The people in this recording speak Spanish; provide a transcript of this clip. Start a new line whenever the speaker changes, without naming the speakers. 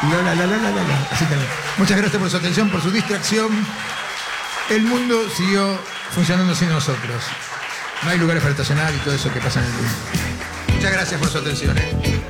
Así que, muchas gracias por su atención, por su distracción. El mundo siguió funcionando sin nosotros. No hay lugares para estacionar y todo eso que pasa en el mundo. Muchas gracias por su atención.